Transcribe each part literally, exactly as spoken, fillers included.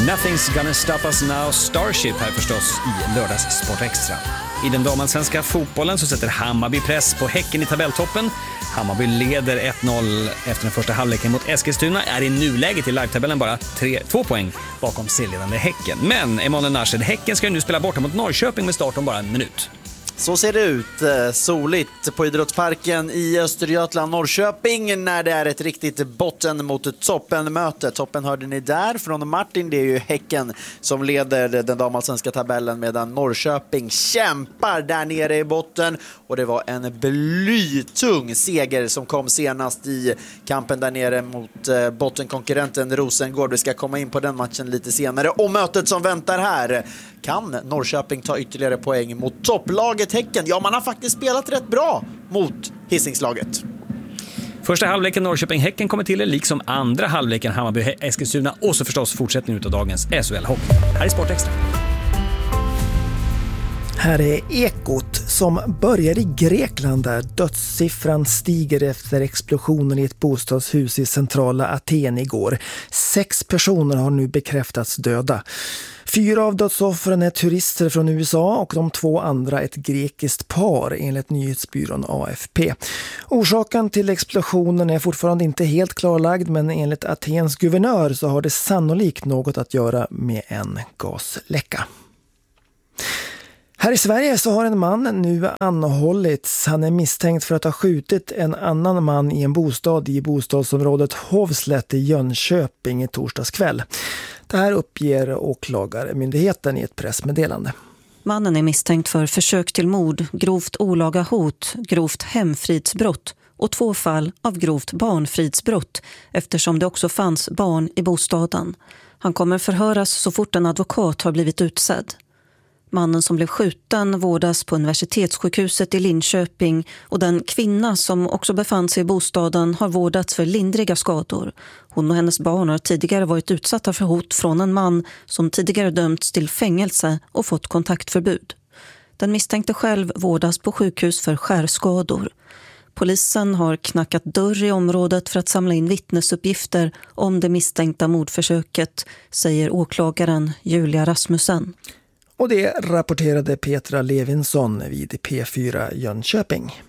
Nothing's gonna stop us now, Starship här förstås i lördags Sport Extra. I den damallsvenska fotbollen så sätter Hammarby press på Häcken i tabelltoppen. Hammarby leder ett noll efter den första halvleken mot Eskilstuna, är i nuläget i live-tabellen bara tre, två poäng bakom serieledande Häcken. Men Emanuel Narshed, Häcken ska ju nu spela borta mot Norrköping med start om bara en minut. Så ser det ut. Soligt på Idrottsparken i Östergötland, Norrköping, när det är ett riktigt botten mot toppen-möte. Toppen hörde ni där från Martin. Det är ju Häcken som leder den damallsvenska tabellen, medan Norrköping kämpar där nere i botten. Och det var en blytung seger som kom senast i kampen där nere mot bottenkonkurrenten Rosengård. Vi ska komma in på den matchen lite senare. Och mötet som väntar här. Kan Norrköping ta ytterligare poäng mot topplaget Häcken? Ja, man har faktiskt spelat rätt bra mot Hisingslaget. Första halvleken Norrköping-Häcken kommer till er, liksom andra halvleken Hammarby-Eskilstuna och så förstås fortsättning utav dagens S H L-hockey. Här är Sport Extra. Här är Ekot som börjar i Grekland där dödssiffran stiger efter explosionen i ett bostadshus i centrala Aten igår. Sex personer har nu bekräftats döda. Fyra av dödsoffren är turister från U S A och de två andra ett grekiskt par enligt nyhetsbyrån A F P. Orsaken till explosionen är fortfarande inte helt klarlagd, men enligt Atens guvernör så har det sannolikt något att göra med en gasläcka. Här i Sverige så har en man nu anhållits. Han är misstänkt för att ha skjutit en annan man i en bostad i bostadsområdet Hovslätt i Jönköping i torsdags kväll. Det här uppger åklagarmyndigheten i ett pressmeddelande. Mannen är misstänkt för försök till mord, grovt olaga hot, grovt hemfridsbrott och två fall av grovt barnfridsbrott eftersom det också fanns barn i bostaden. Han kommer förhöras så fort en advokat har blivit utsedd. Mannen som blev skjuten vårdas på universitetssjukhuset i Linköping och den kvinna som också befann sig i bostaden har vårdats för lindriga skador. Hon och hennes barn har tidigare varit utsatta för hot från en man som tidigare dömts till fängelse och fått kontaktförbud. Den misstänkte själv vårdas på sjukhus för skärskador. Polisen har knackat dörr i området för att samla in vittnesuppgifter om det misstänkta mordförsöket, säger åklagaren Julia Rasmussen. Och det rapporterade Petra Levinsson vid P fyra Jönköping.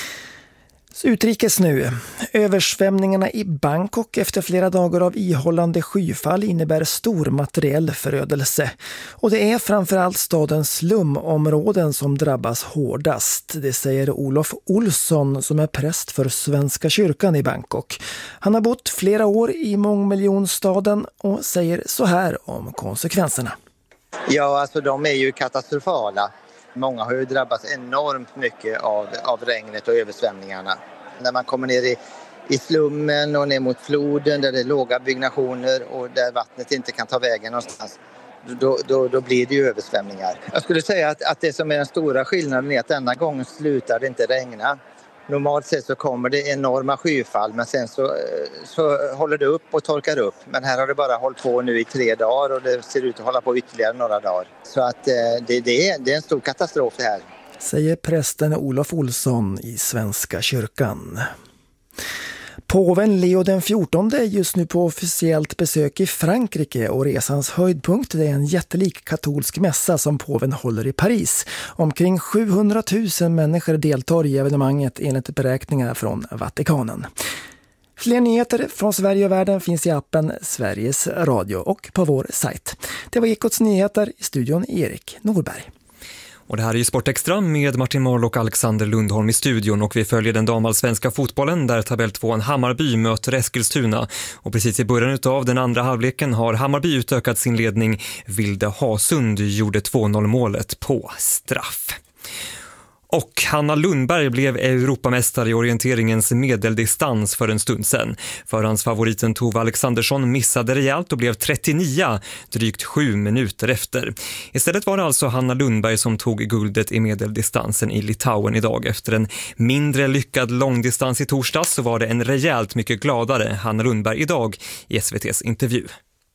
Så utrikes nu. Översvämningarna i Bangkok efter flera dagar av ihållande skyfall innebär stor materiell förödelse. Och det är framförallt stadens slumområden som drabbas hårdast. Det säger Olof Olsson som är präst för Svenska kyrkan i Bangkok. Han har bott flera år i mångmiljonstaden och säger så här om konsekvenserna. Ja, alltså de är ju katastrofala. Många har ju drabbats enormt mycket av, av regnet och översvämningarna. När man kommer ner i, i slummen och ner mot floden där det är låga byggnationer och där vattnet inte kan ta vägen någonstans, då, då, då blir det ju översvämningar. Jag skulle säga att, att det som är den stora skillnaden är att denna gången slutar det inte regna. Normalt sett så kommer det enorma skyfall, men sen så, så håller det upp och torkar upp. Men här har det bara hållit på nu i tre dagar och det ser ut att hålla på ytterligare några dagar. Så att det, det, är, det är en stor katastrof det här. Säger prästen Olof Olsson i Svenska kyrkan. Påven Leo den fjortonde är just nu på officiellt besök i Frankrike och resans höjdpunkt är en jättelik katolsk mässa som påven håller i Paris. Omkring sjuhundratusen människor deltar i evenemanget enligt beräkningar från Vatikanen. Fler nyheter från Sverige och världen finns i appen Sveriges Radio och på vår sajt. Det var Ekots nyheter, i studion Erik Norberg. Och det här är ju Sport Extra med Martin Moll och Alexander Lundholm i studion och vi följer den damallsvenska fotbollen där tabell tvåan Hammarby möter Eskilstuna. Och precis i början av den andra halvleken har Hammarby utökat sin ledning. Vilde Hasund gjorde två noll målet på straff. Och Hanna Lundberg blev Europamästare i orienteringens medeldistans för en stund sedan. Förhandsfavoriten Tove Alexandersson missade rejält och blev trettionio, drygt sju minuter efter. Istället var det alltså Hanna Lundberg som tog guldet i medeldistansen i Litauen idag. Efter en mindre lyckad långdistans i torsdags så var det en rejält mycket gladare Hanna Lundberg idag i S V T:s intervju.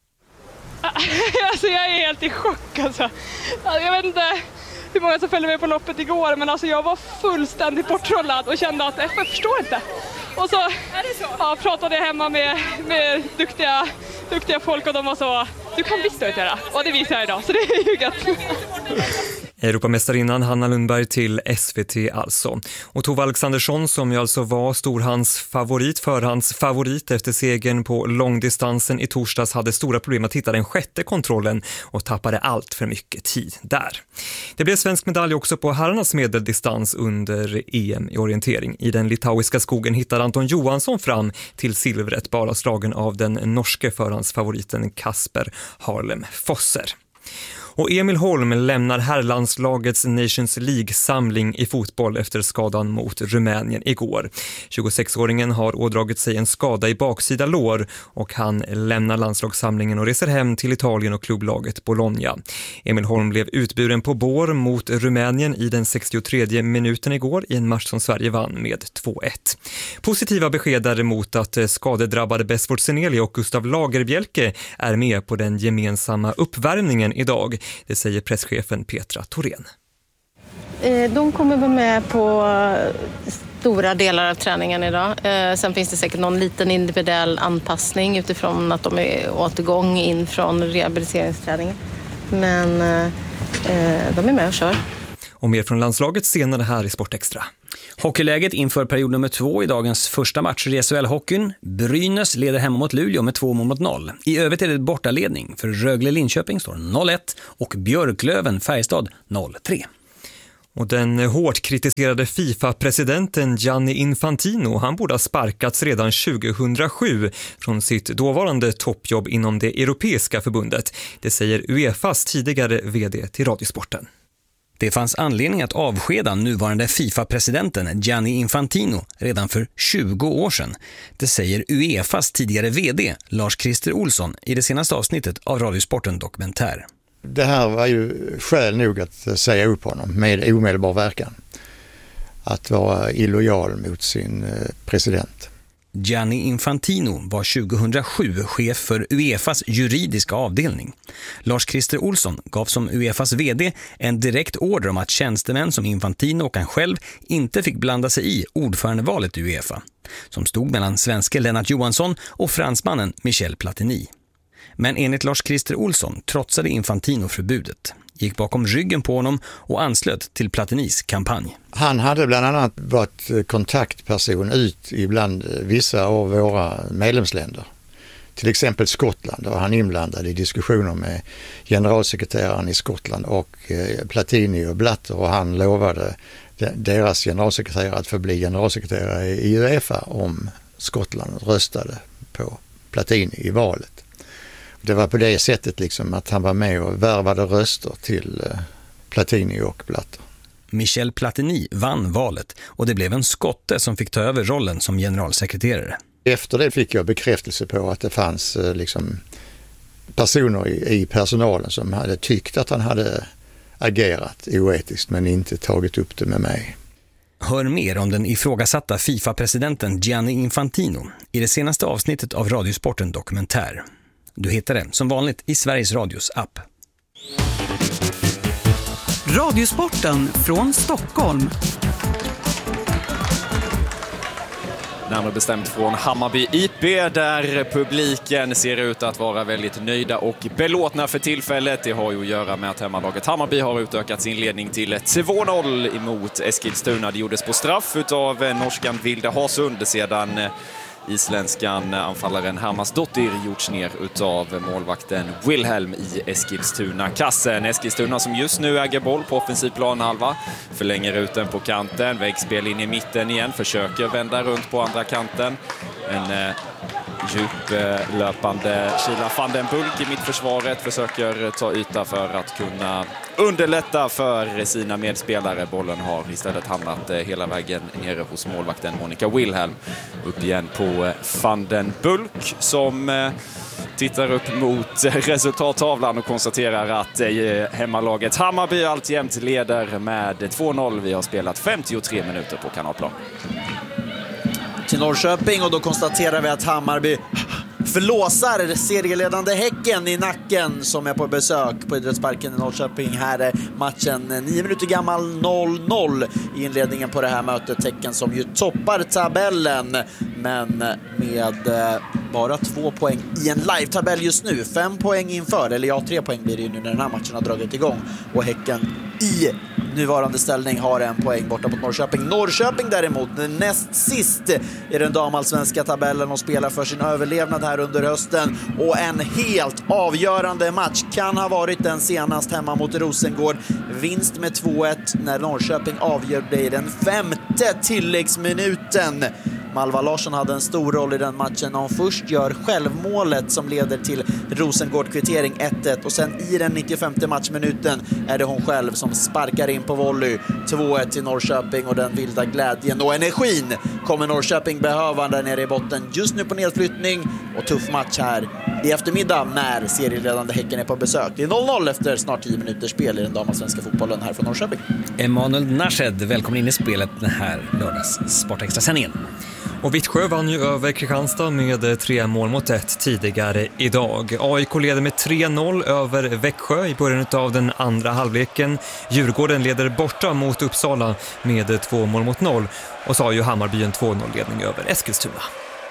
Alltså jag är helt i chock alltså. Jag vet inte hur många som följde med på loppet igår, men alltså jag var fullständigt borttrollad och kände att jag förstår inte. Och så, ja, pratade jag hemma med, med duktiga, duktiga folk och de var så, du kan visst göra. Och det visar jag idag, så det är ju gött. Europamästarinnan Hanna Lundberg till S V T alltså. Och Tove Alexandersson, som ju alltså var storhands favorit, förhands favorit efter segern på långdistansen i torsdags, hade stora problem att hitta den sjätte kontrollen och tappade allt för mycket tid där. Det blev svensk medalj också på herrarnas medeldistans under E M i orientering. I den litauiska skogen hittade Anton Johansson fram till silvret, bara slagen av den norske förhandsfavoriten Kasper Harlem Fosser. Och Emil Holm lämnar herrlandslagets Nations League-samling i fotboll efter skadan mot Rumänien igår. tjugosexåringen har ådragit sig en skada i baksida lår och han lämnar landslagssamlingen och reser hem till Italien och klubblaget Bologna. Emil Holm blev utburen på bår mot Rumänien i den sextiotredje minuten igår i en match som Sverige vann med två ett. Positiva besked däremot att skadedrabbade Besford Seneli och Gustav Lagerbjälke är med på den gemensamma uppvärmningen idag. Det säger presschefen Petra Thorén. De kommer vara med på stora delar av träningen idag. Sen finns det säkert någon liten individuell anpassning utifrån att de är återgång in från rehabiliteringsträningen. Men de är med och kör. Och mer från landslaget senare här i Sport Extra. Hockeyläget inför period nummer två i dagens första match i S H L-hockeyn. Brynäs leder hemma mot Luleå med två mål mot noll. I övrigt är det bortaledning för Rögle-Linköping står noll ett och Björklöven-Färjestad noll tre. Och den hårt kritiserade FIFA-presidenten Gianni Infantino, han borde ha sparkats redan tjugohundrasju från sitt dåvarande toppjobb inom det europeiska förbundet. Det säger UEFAs tidigare vd till Radiosporten. Det fanns anledning att avskeda nuvarande FIFA-presidenten Gianni Infantino redan för tjugo år sedan. Det säger UEFAs tidigare vd Lars-Christer Olsson i det senaste avsnittet av Radiosporten Dokumentär. Det här var ju skäl nog att säga upp honom med omedelbar verkan. Att vara illojal mot sin president. Gianni Infantino var tjugohundrasju chef för UEFAs juridiska avdelning. Lars-Christer Olsson gav som UEFAs vd en direkt order om att tjänstemän som Infantino och han själv inte fick blanda sig i ordförandevalet i UEFA, som stod mellan svenske Lennart Johansson och fransmannen Michel Platini. Men enligt Lars-Christer Olsson trotsade Infantino förbudet, gick bakom ryggen på honom och anslöt till Platinis kampanj. Han hade bland annat varit kontaktperson ut ibland vissa av våra medlemsländer. Till exempel Skottland, och han inblandad i diskussioner med generalsekreteraren i Skottland och Platini och Blatter, och han lovade deras generalsekreterare att få bli generalsekreterare i UEFA om Skottland röstade på Platini i valet. Det var på det sättet liksom att han var med och värvade röster till Platini och Blatter. Michel Platini vann valet och det blev en skotte som fick ta över rollen som generalsekreterare. Efter det fick jag bekräftelse på att det fanns liksom personer i, i personalen som hade tyckt att han hade agerat oetiskt men inte tagit upp det med mig. Hör mer om den ifrågasatta FIFA-presidenten Gianni Infantino i det senaste avsnittet av Radiosporten Dokumentär. Du hittar den som vanligt i Sveriges Radios app. Radiosporten från Stockholm. Närmare bestämt från Hammarby I P, där publiken ser ut att vara väldigt nöjda och belåtna för tillfället. Det har ju att göra med att hemmalaget Hammarby har utökat sin ledning till två noll emot Eskilstuna. Det gjordes på straff utav norskan Vilde Hasund sedan isländskan anfallaren Hermansdottir gjorts ner utav målvakten Wilhelm i Eskilstuna-kassen. Eskilstuna som just nu äger boll på offensiv planhalva, förlänger ut den på kanten, väggspel in i mitten igen, försöker vända runt på andra kanten. En eh, djuplöpande Kila van den Bulk i mittförsvaret försöker ta yta för att kunna underlätta för sina medspelare. Bollen har istället hamnat hela vägen nere hos målvakten Monica Wilhelm. Upp igen på van den Bulk som tittar upp mot resultattavlan och konstaterar att hemmalaget Hammarby alltjämt leder med två noll. Vi har spelat femtiotre minuter på Kanalplan. Till Norrköping, och då konstaterar vi att Hammarby förlåsar serieledande Häcken i nacken som är på besök på Idrottsparken i Norrköping. Här är matchen nio minuter gammal, noll noll i inledningen på det här mötet. Häcken som ju toppar tabellen, men med bara två poäng i en live-tabell just nu. Fem poäng inför, eller ja, tre poäng blir det ju nu när den här matchen har dragit igång. Och Häcken i nuvarande ställning har en poäng borta mot Norrköping. Norrköping däremot, näst sist i den damallsvenska tabellen och spelar för sin överlevnad här under hösten. Och en helt avgörande match kan ha varit den senast hemma mot Rosengård. Vinst med två ett när Norrköping avgjorde i den femte tilläggsminuten. Malva Larsson hade en stor roll i den matchen när hon först gör självmålet som leder till Rosengård-kvittering ett ett och sen i den nittiofemte matchminuten är det hon själv som sparkar in på volley. två ett till Norrköping och den vilda glädjen och energin kommer Norrköping behöva där nere i botten. Just nu på nedflyttning och tuff match här i eftermiddag när serieledande Häcken är på besök. Det är noll noll efter snart tio minuters spel i den damallsvenska fotbollen här från Norrköping. Emanuel Nashed, välkommen in i spelet den här lördags Sportextra-sändningen. Och Vittsjö vann ju över Kristianstad med tre mål mot ett tidigare idag. A I K leder med tre noll över Växjö i början av den andra halvleken. Djurgården leder borta mot Uppsala med två mål mot noll. Och så har ju Hammarby en två noll-ledning över Eskilstuna.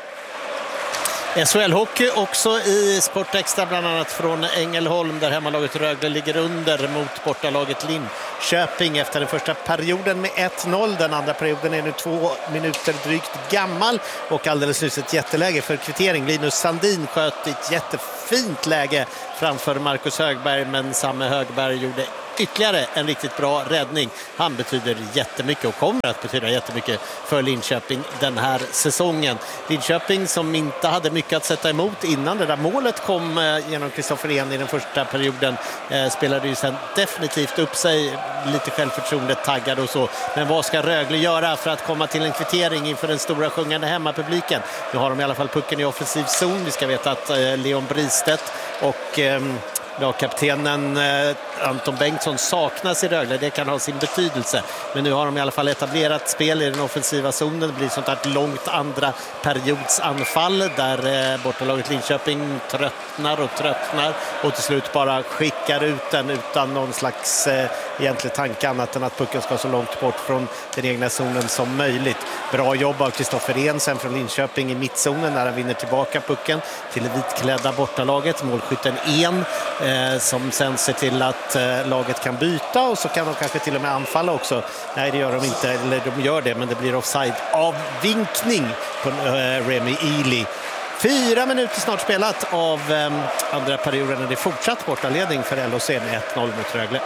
S H L-hockey också i Sportextra, bland annat från Ängelholm där hemmalaget Rögle ligger under mot bortalaget Linköping efter den första perioden med ett noll. Den andra perioden är nu två minuter drygt gammal och alldeles nyss ett jätteläge för kvittering. Linus Sandin sköt i ett jättefint läge framför Marcus Högberg, men Samme Högberg gjorde ytterligare en riktigt bra räddning. Han betyder jättemycket och kommer att betyda jättemycket för Linköping den här säsongen. Linköping som inte hade mycket att sätta emot innan det där målet kom genom Kristoffer Ehn i den första perioden, eh, spelade ju sen definitivt upp sig, lite självförtroende, taggad och så. Men vad ska Rögle göra för att komma till en kvittering inför den stora sjungande hemmapubliken? Nu har de i alla fall pucken i offensiv zon. Vi ska veta att eh, Leon Bristedt och eh, lagkaptenen eh, Anton Bengtsson saknas i Rögle. Det kan ha sin betydelse. Men nu har de i alla fall etablerat spel i den offensiva zonen. Det blir sånt här långt andra periodsanfall där eh, bortalaget Linköping tröttnar och tröttnar och till slut bara skickar ut den utan någon slags eh, egentlig tanke annat än att pucken ska så långt bort från den egna zonen som möjligt. Bra jobb av Kristoffer Ehn sen från Linköping i mittzonen när han vinner tillbaka pucken till det vitklädda bortalaget. Målskytten Ehn eh, som sen ser till att eh, laget kan byta och så kan de kanske till och med anfalla också. Nej, det gör de inte, eller de gör det, men det blir offside av vinkning på eh, Remy Ely. Fyra minuter snart spelat av eh, andra perioden och det är fortsatt bortaledning för L H C med ett noll mot Rögle.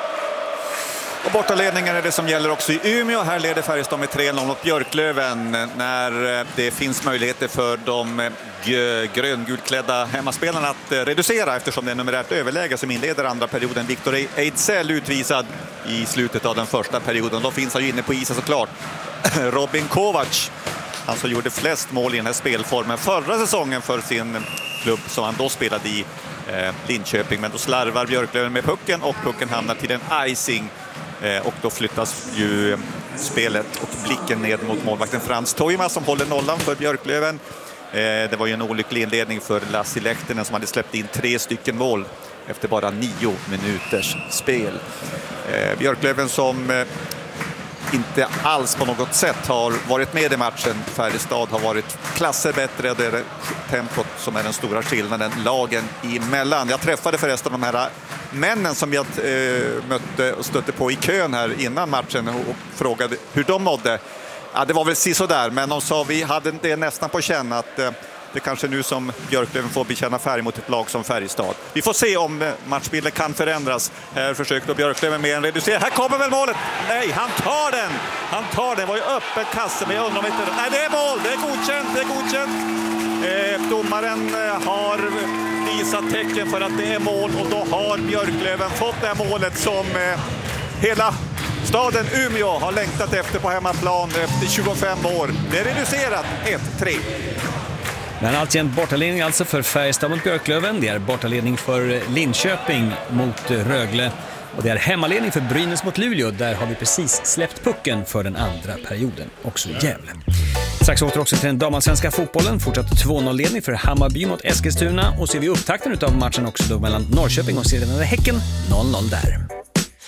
Och bortaledningen är det som gäller också i Umeå. Här leder Färjestad med tre noll mot Björklöven när det finns möjligheter för de gröngulklädda hemmaspelarna att reducera eftersom det är numerärt överläge som inleder andra perioden. Viktor Ejdsell utvisad i slutet av den första perioden. Då finns han ju inne på isen såklart. Robin Kovac, han som gjorde flest mål i den här spelformen förra säsongen för sin klubb som han då spelade i, eh, Linköping. Men då slarvar Björklöven med pucken och pucken hamnar till en icing. Eh, och då flyttas ju spelet och blicken ned mot målvakten Frans Toima som håller nollan för Björklöven. Eh, det var ju en olycklig inledning för Lassi Lehtinen som hade släppt in tre stycken mål efter bara nio minuters spel. Eh, Björklöven som eh, inte alls på något sätt har varit med i matchen. Färjestad har varit klasser bättre. Det är tempot som är den stora skillnaden lagen emellan. Jag träffade förresten de här männen som jag eh, mötte och stötte på i kön här innan matchen och frågade hur de mådde. Ja, det var väl så där, men de sa vi hade det nästan på känn att eh, det kanske nu som Björklöven får bekänna färg mot ett lag som Färjestad. Vi får se om matchbilden kan förändras. Här försökte Björklöven med en reducering. Här kommer väl målet! Nej, han tar den! Han tar den, det var ju öppen kasse, men jag undrar om inte... Nej, det är mål! Det är godkänt, det är godkänt! Eh, domaren har visat tecken för att det är mål och då har Björklöven fått det här målet som eh, hela staden Umeå har längtat efter på hemmaplan efter tjugofem år. Det är reducerat ett tre. Men alltjämt bortaledning alltså för Färjestad mot Björklöven. Det är bortaledning för Linköping mot Rögle. Och det är hemmaledning för Brynäs mot Luleå. Där har vi precis släppt pucken för den andra perioden. Också Gävle. Strax åter också till den damallsvenska fotbollen. Fortsatt två noll-ledning för Hammarby mot Eskilstuna. Och ser vi upptakten av matchen också då mellan Norrköping och serieledande Häcken. noll noll där.